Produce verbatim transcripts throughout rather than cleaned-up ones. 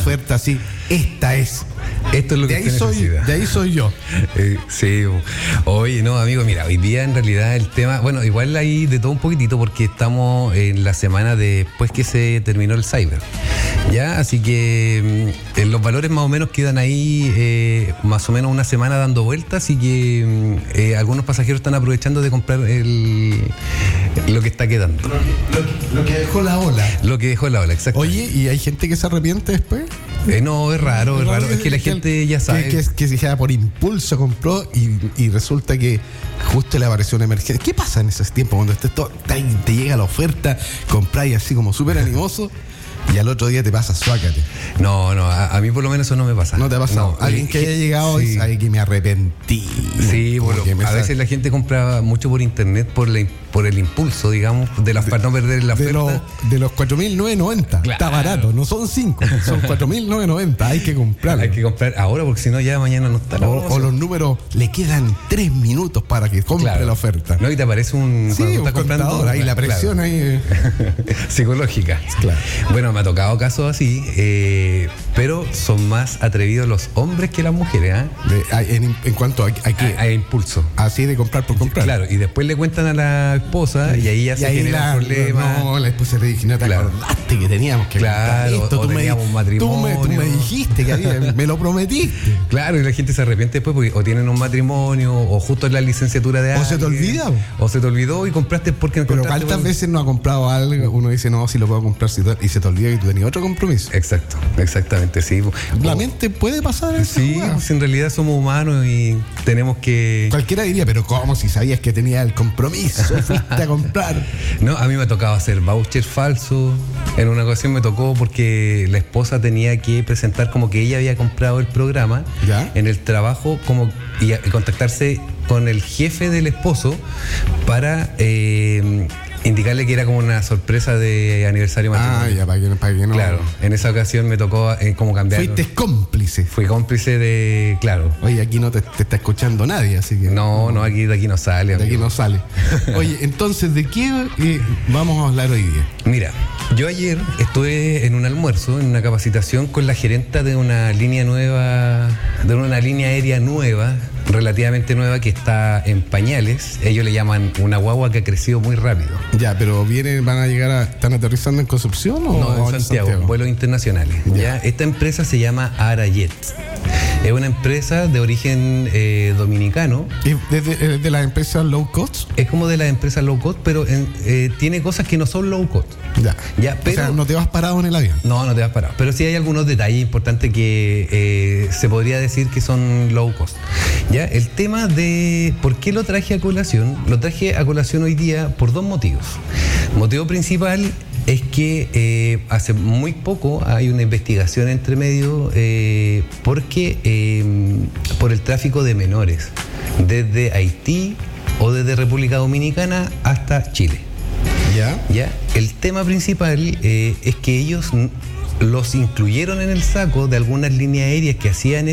oferta así, esta es. Esto es lo que de ahí soy, necesita. de ahí soy yo. Eh, sí. Oye, no, amigo, mira, hoy día en realidad el tema, bueno, igual hay de todo un poquitito porque estamos en la semana después que se terminó el Cyber. Ya, así que eh, los valores más o menos quedan ahí eh, más o menos una semana dando vueltas, así que eh, algunos pasajeros están aprovechando de comprar el lo que está quedando. Lo que, lo que dejó la ola. Lo que dejó la ola, exacto. Oye, ¿y hay gente que se arrepiente después? Eh, no, es raro, es raro. Es que la gente ya sabe. Que, que, que se queda por impulso, compró y, y resulta que justo le apareció una emergencia. ¿Qué pasa en esos tiempos cuando estés todo, te, te llega la oferta, compráis así como súper animoso y al otro día te pasa suácate? No, no, a, a mí por lo menos eso no me pasa. ¿No te ha pasado? No, Alguien que haya llegado sí. y sabe que me arrepentí. Sí, bueno, me a sale. veces la gente compra mucho por internet por, la, por el impulso, digamos, de las, para no perder la De, oferta. lo, de los cuatro mil novecientos noventa. Claro. Está barato, no son cinco, son cuatro mil novecientos noventa. Hay que comprarlo. Hay que comprar ahora porque si no ya mañana no está la O, o los números, le quedan tres minutos para que compre Claro. la oferta. No, y te aparece un... Sí, cuando un estás comprando, contador, ahí la presión claro. ahí. Psicológica. Claro. Bueno, me ha tocado casos así, eh, pero son más atrevidos los hombres que las mujeres, ¿eh? De- en, en cuanto a, a que Hay impulso. así de comprar por comprar. Claro, y después le cuentan a la esposa y ahí ya Y se ahí genera la, problemas. no, la esposa le dije, no te Claro. acordaste que teníamos que Claro, comprar esto. o Tú me, teníamos un tú, me, matrimonio. tú me dijiste que había, me lo prometiste. Claro, y la gente se arrepiente después porque o tienen un matrimonio o justo en la licenciatura de O se te alguien, olvida. O se te olvidó y compraste porque Pero encontraste ¿cuántas por- veces no ha comprado algo? Uno dice, no, si lo puedo comprar, si te- y se te olvida que tú tenías otro compromiso. Exacto, exactamente, sí. La O- mente puede pasar esa Sí, jugada. pues en realidad somos humanos y tenemos que... Cualquiera diría, pero ¿cómo si sabías que tenía el compromiso? Fuiste a comprar. No, a mí me ha tocado hacer voucher falso. En una ocasión me tocó porque la esposa tenía que presentar como que ella había comprado el programa ¿Ya? en el trabajo como y, a- y contactarse con el jefe del esposo para eh, indicarle que era como una sorpresa de aniversario Ah, matrimonial. ya, para que, para que no. Claro, en esa ocasión me tocó eh, como cambiar. Fuiste cómplice. Fui cómplice de, claro. Oye, aquí no te, te está escuchando nadie, así que. No, no, aquí de aquí no sale. De aquí amigo. no sale. Oye, entonces, ¿de qué eh, vamos a hablar hoy día? Mira, yo ayer estuve en un almuerzo, en una capacitación con la gerenta de una línea nueva, de una línea aérea nueva, relativamente nueva, que está en pañales. Ellos le llaman una guagua que ha crecido muy rápido. Ya, pero vienen, van a llegar a. ¿Están aterrizando en Concepción o No, en Santiago, vuelos internacionales. Ya. ¿ya? Esta empresa se llama Arajet. Es una empresa de origen eh, dominicano. ¿Y de, de, de las empresas low cost? Es como de las empresas low cost, pero en- eh, tiene cosas que no son low cost. Ya. Ya, O sea, pero- no te vas parado en el avión. No, no te vas parado. Pero sí hay algunos detalles importantes que eh, se podría decir que son low cost. ¿Ya? El tema de por qué lo traje a colación, lo traje a colación hoy día por dos motivos. Motivo principal es que eh, hace muy poco hay una investigación entre medio eh, porque eh, por el tráfico de menores desde Haití o desde República Dominicana hasta Chile. Ya. ¿Ya? El tema principal eh, es que ellos n- los incluyeron en el saco de algunas líneas aéreas que hacían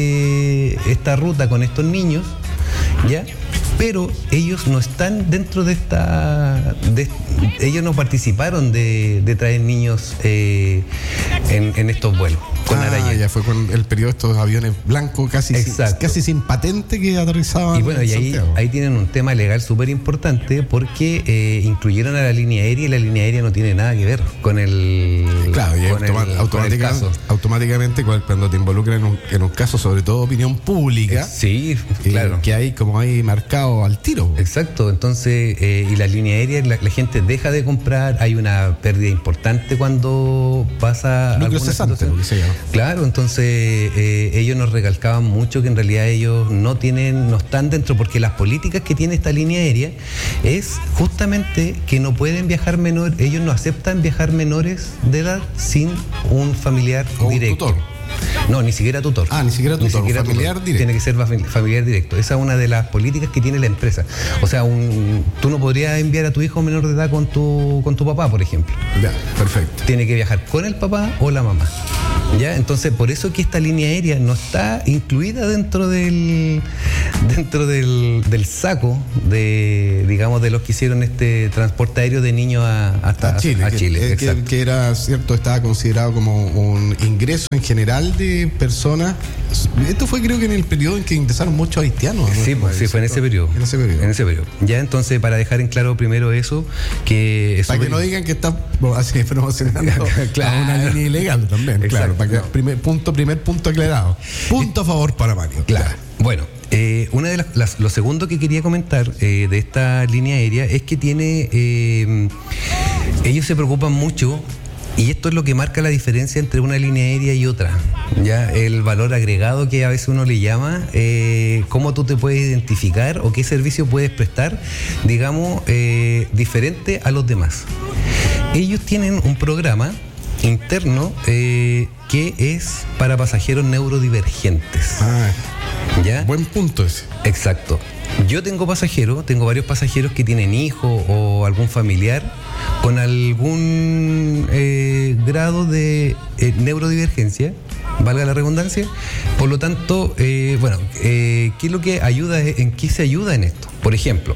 este, esta ruta con estos niños, ¿ya? Pero ellos no están dentro de esta... de- ellos no participaron de, de traer niños eh, en, en estos vuelos con Ah, Arajet. ya fue con el periodo de estos aviones blancos casi sin, Exacto. casi sin patente que aterrizaban Y bueno, en y ahí, Santiago. ahí tienen un tema legal súper importante porque eh, incluyeron a la línea aérea y la línea aérea no tiene nada que ver con el, Claro, y con el- automa- con el automáticamente, caso. automáticamente cu- cuando te involucran en un, en un caso, sobre todo opinión pública, Sí, eh, claro. que hay como hay marcado al tiro. Exacto, entonces, eh, y las líneas aéreas, la, la gente deja de comprar, hay una pérdida importante cuando pasa Núcleo alguna cesante, situación. lo que se llama. Claro, entonces eh, ellos nos recalcaban mucho que en realidad ellos no tienen, no están dentro, porque las políticas que tiene esta línea aérea es justamente que no pueden viajar menores, ellos no aceptan viajar menores de edad sin un familiar O un directo. tutor. No, ni siquiera tutor. Ah, ni siquiera tutor, siquiera familiar tutor. directo. Tiene que ser familiar directo. Esa es una de las políticas que tiene la empresa. O sea, un, tú no podrías enviar a tu hijo menor de edad con tu, con tu papá, por ejemplo. Ya, perfecto. Tiene que viajar con el papá o la mamá. ¿Ya? Entonces, por eso que esta línea aérea no está incluida dentro del dentro del, del saco de, digamos, de los que hicieron este transporte aéreo de niños a, hasta a Chile. A que, Chile que, que era cierto, estaba considerado como un ingreso en general de personas. Esto fue, creo que en el periodo en que ingresaron muchos haitianos. Sí, ¿no? sí, fue en ese periodo. En ese periodo. En ese periodo. Ya, entonces, para dejar en claro primero eso, que... Para que no digan que está así promocionando claro. a una línea ilegal también. Exacto, claro, para que no. primer punto, primer punto aclarado. Punto a favor para Mario. Claro. Bueno, eh, una de las, las, lo segundo que quería comentar eh, de esta línea aérea es que tiene... Eh, ellos se preocupan mucho. Y esto es lo que marca la diferencia entre una línea aérea y otra, ya el valor agregado que a veces uno le llama, eh, cómo tú te puedes identificar o qué servicio puedes prestar, digamos, eh, diferente a los demás. Ellos tienen un programa interno eh, que es para pasajeros neurodivergentes. Ah, ¿ya? Buen punto ese. Exacto. Yo tengo pasajeros, tengo varios pasajeros que tienen hijos o algún familiar con algún eh, grado de eh, neurodivergencia, valga la redundancia. Por lo tanto, eh, bueno, eh, ¿qué es lo que ayuda? ¿En qué se ayuda en esto? Por ejemplo,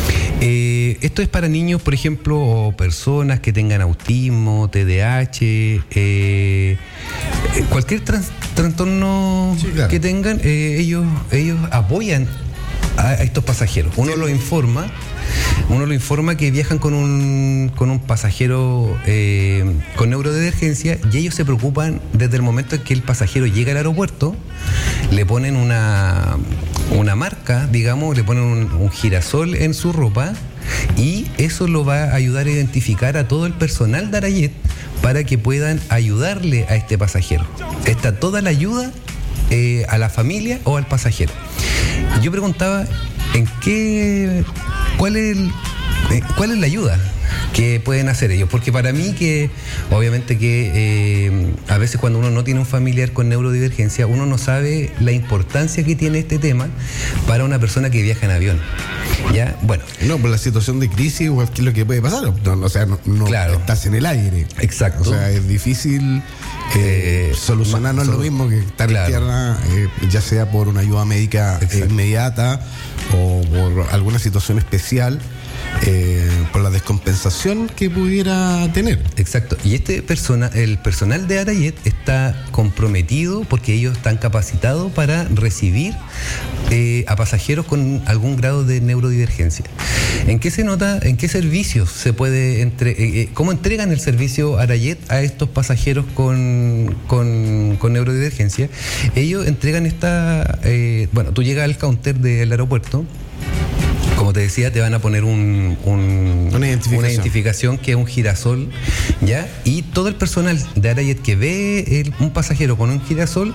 eh, esto es para niños, por ejemplo, o personas que tengan autismo, T D A H, eh, cualquier trans, trastorno sí, claro. que tengan, eh, ellos, ellos apoyan a estos pasajeros. Uno lo informa, uno lo informa que viajan con un con un pasajero eh, con neurodivergencia y ellos se preocupan desde el momento en que el pasajero llega al aeropuerto, le ponen una una marca, digamos, le ponen un, un girasol en su ropa y eso lo va a ayudar a identificar a todo el personal de Arayet para que puedan ayudarle a este pasajero. Está toda la ayuda eh, a la familia o al pasajero. Yo preguntaba en qué, cuál es, el, cuál es la ayuda que pueden hacer ellos, porque para mí que obviamente que eh, a veces cuando uno no tiene un familiar con neurodivergencia, uno no sabe la importancia que tiene este tema para una persona que viaja en avión. Ya, bueno. No, por la situación de crisis, ¿qué es lo que puede pasar? No, o sea, no, no claro. estás en el aire. Exacto. O sea, es difícil eh, solucionar, no es lo mismo que estar claro. en tierra, eh, ya sea por una ayuda médica eh, inmediata o por alguna situación especial. Eh, por la descompensación que pudiera tener. Exacto. Y este persona, el personal de Arayet está comprometido porque ellos están capacitados para recibir eh, a pasajeros con algún grado de neurodivergencia. ¿En qué se nota? ¿En qué servicios se puede entre, eh, cómo entregan el servicio Arayet a estos pasajeros con, con, con neurodivergencia? Ellos entregan esta, eh, bueno, tú llegas al counter del aeropuerto. Como te decía, te van a poner un, un, una, identificación. una identificación que es un girasol, ¿ya? Y todo el personal de Arayet que ve el, un pasajero con un girasol,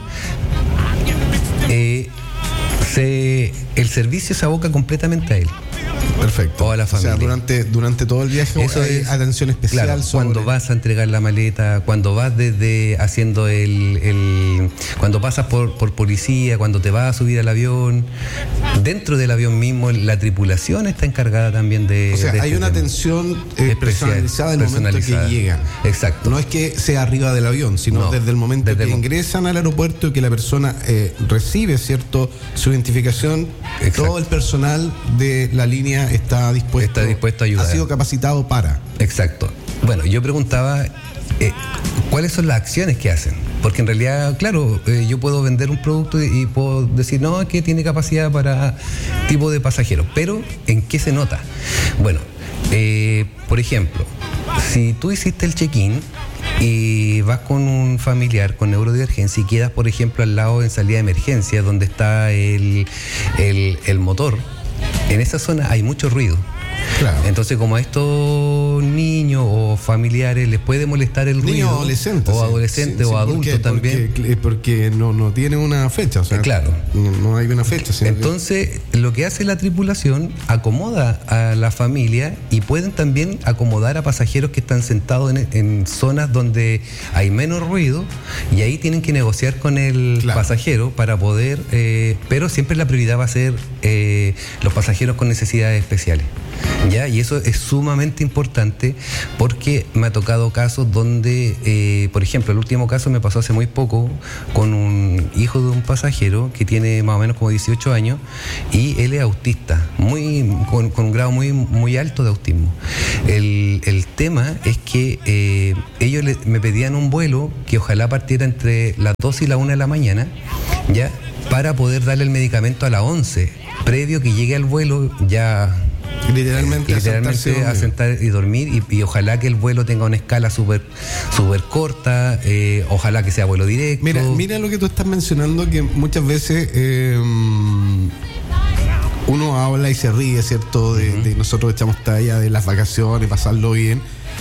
eh, se, el servicio se aboca completamente a él. Perfecto. O a la familia. O sea, durante, durante todo el viaje eso hay es, atención especial. Claro, sobre... cuando vas a entregar la maleta, cuando vas desde haciendo el, el cuando pasas por, por policía, cuando te vas a subir al avión, dentro del avión mismo la tripulación está encargada también de. O sea, de hay este una tema. atención eh, Especial, personalizada en el momento que llegan. Exacto. No es que sea arriba del avión, sino no, desde el momento desde que el... ingresan al aeropuerto y que la persona eh, recibe, ¿cierto?, su identificación. Exacto. Todo el personal de la línea está dispuesto, está dispuesto a ayudar. Ha sido capacitado para. Exacto. Bueno, yo preguntaba eh, cuáles son las acciones que hacen. Porque en realidad, claro, eh, yo puedo vender un producto y, y puedo decir, no, es que tiene capacidad para tipo de pasajeros. Pero, ¿en qué se nota? Bueno, eh, por ejemplo, si tú hiciste el check-in y vas con un familiar con neurodivergencia y quedas, por ejemplo, al lado en salida de emergencia, donde está el, el, el motor, en esa zona hay mucho ruido. Claro. Entonces, como a estos niños o familiares les puede molestar el ruido, niños adolescentes, o adolescentes sí, sí, o adultos porque, también, porque, porque no, no tiene una fecha, o sea, claro, no, no hay una fecha. Entonces, que... lo que hace la tripulación acomoda a la familia y pueden también acomodar a pasajeros que están sentados en, en zonas donde hay menos ruido, y ahí tienen que negociar con el claro. pasajero para poder, eh, pero siempre la prioridad va a ser eh, los pasajeros con necesidades especiales. ¿Ya? Y eso es sumamente importante porque me ha tocado casos donde, eh, por ejemplo, el último caso me pasó hace muy poco con un hijo de un pasajero que tiene más o menos como dieciocho años, y él es autista, muy, con, con un grado muy, muy alto de autismo. El, el tema es que eh, ellos le, me pedían un vuelo que ojalá partiera entre las dos y la una de la mañana, ¿ya? Para poder darle el medicamento a las once, previo que llegue al vuelo ya... Literalmente, eh, literalmente a sentar y dormir, y, y ojalá que el vuelo tenga una escala súper super corta, eh, ojalá que sea vuelo directo. Mira, mira lo que tú estás mencionando, que muchas veces eh, uno habla y se ríe, ¿cierto? De, uh-huh. de nosotros echamos talla de las vacaciones, pasarlo bien.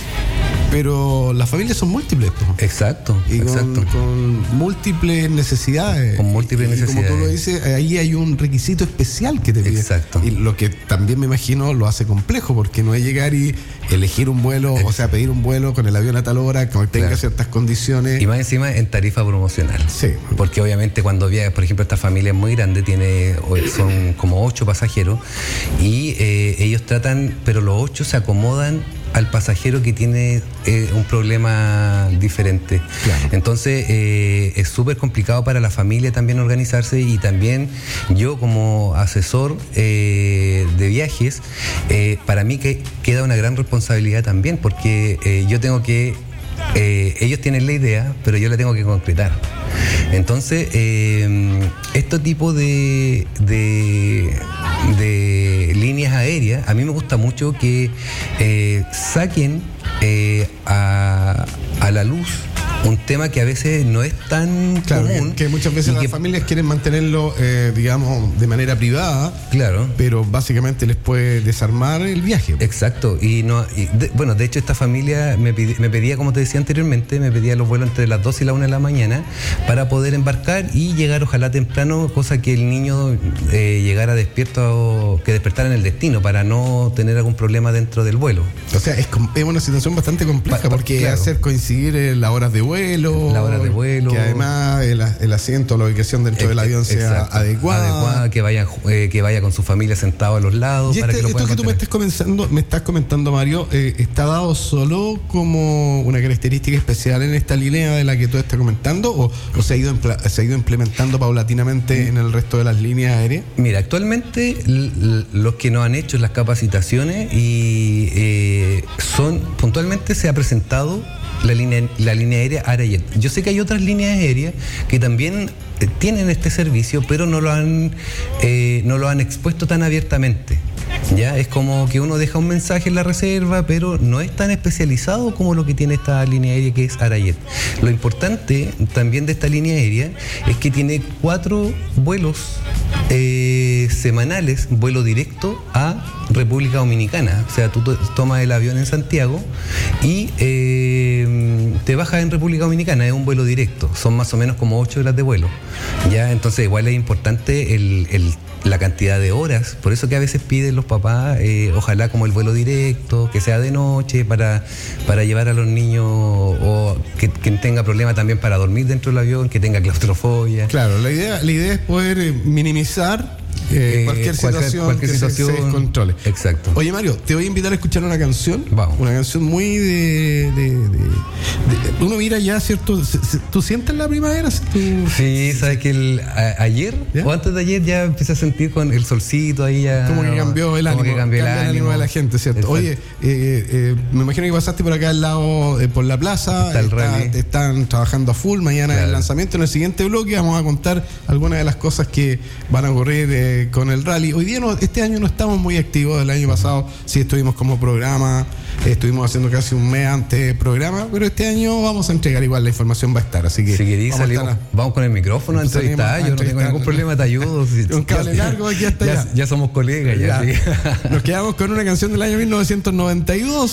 Pero las familias son múltiples, ¿no? Exacto, y con, exacto. con múltiples necesidades. Con múltiples y, necesidades. Como tú lo dices, ahí hay un requisito especial que te pide. Exacto. Y lo que también me imagino lo hace complejo, porque no es llegar y elegir un vuelo, Exacto. o sea, pedir un vuelo con el avión a tal hora, que tenga claro. ciertas condiciones. Y más encima en tarifa promocional. Sí. Porque obviamente cuando viajas, por ejemplo, esta familia es muy grande, tiene, son como ocho pasajeros, y eh, ellos tratan, pero los ocho se acomodan al pasajero que tiene eh, un problema diferente. Claro. Entonces eh, es súper complicado para la familia también organizarse, y también yo como asesor eh, de viajes, eh, para mí que queda una gran responsabilidad también, porque eh, yo tengo que, eh, ellos tienen la idea, pero yo la tengo que concretar. Entonces, eh, este tipo de, de, de líneas aéreas, a mí me gusta mucho que eh, saquen eh, a, a la luz un tema que a veces no es tan claro, común. Que, que muchas veces las que, familias quieren mantenerlo, eh, digamos, de manera privada. Claro. Pero básicamente les puede desarmar el viaje. Exacto. Y no, y de, bueno, de hecho esta familia me, pidi, me pedía, como te decía anteriormente, me pedía los vuelos entre las dos y la una de la mañana para poder embarcar y llegar ojalá temprano, cosa que el niño eh, llegara despierto, que despertara en el destino, para no tener algún problema dentro del vuelo. O sea, es, es una situación bastante compleja, pa, pa, porque claro. hacer coincidir eh, las horas de vuelo, la hora de vuelo, que además el, el asiento, la ubicación dentro eh, del avión sea exacto, adecuada, adecuada, que vaya eh, que vaya con su familia sentado a los lados. Y para este, que lo esto que tú me estás comentando, me estás comentando, Mario, eh, ¿está dado solo como una característica especial en esta línea de la que tú estás comentando, o, o se ha ido se ha ido implementando paulatinamente en el resto de las líneas aéreas? Mira, actualmente l- l- los que nos han hecho las capacitaciones y eh, son puntualmente se ha presentado la línea, la línea aérea Arayet. Yo sé que hay otras líneas aéreas que también eh, tienen este servicio, pero no lo han eh, no lo han expuesto tan abiertamente. Ya es como que uno deja un mensaje en la reserva, pero no es tan especializado como lo que tiene esta línea aérea, que es Arayet. Lo importante también de esta línea aérea es que tiene cuatro vuelos eh, semanales, vuelo directo a República Dominicana. O sea, tú t- tomas el avión en Santiago y eh, te bajas en República Dominicana, es un vuelo directo, son más o menos como ocho horas de vuelo. Ya, entonces igual es importante el, el la cantidad de horas, por eso que a veces piden los papás, eh, ojalá como el vuelo directo, que sea de noche, para, para llevar a los niños, o que, que tenga problema también para dormir dentro del avión, que tenga claustrofobia. Claro, la idea, la idea es poder eh, minimizar Eh, eh, cualquier situación, cualquier que situación se, se descontrole. Exacto. Oye, Mario, te voy a invitar a escuchar una canción. Vamos. Una canción muy de, de, de, de uno mira ya, ¿cierto? ¿Tú sientes la primavera? ¿Tú... Sí, sabes que el, a, ayer ¿Ya? o antes de ayer ya empecé a sentir con el solcito ahí ya. Como que cambió el ánimo. Como que cambió el, el ánimo. ánimo de la gente, ¿cierto? Exacto. Oye, eh, eh, me imagino que pasaste por acá al lado, eh, por la plaza. Está el está, rally. Te están trabajando a full. Mañana claro. el lanzamiento. En el siguiente bloque vamos a contar algunas de las cosas que van a ocurrir eh, eh, con el rally. Hoy día, no, este año no estamos muy activos. El año pasado sí estuvimos como programa, eh, estuvimos haciendo casi un mes antes programa, pero este año vamos a entregar igual, la información va a estar. Así que si querís, vamos, salimos, a vamos con el micrófono a entrevistar. Yo no tengo ningún problema, te ayudo. Si, un cable ya, largo aquí hasta ya, allá. ya somos colegas. Ya, ya. Sí. Nos quedamos con una canción del año mil novecientos noventa y dos.